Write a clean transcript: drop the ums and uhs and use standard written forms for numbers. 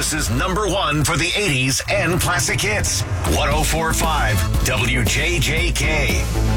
Louis's #1 for the 80s and classic hits. 104.5 WJJK.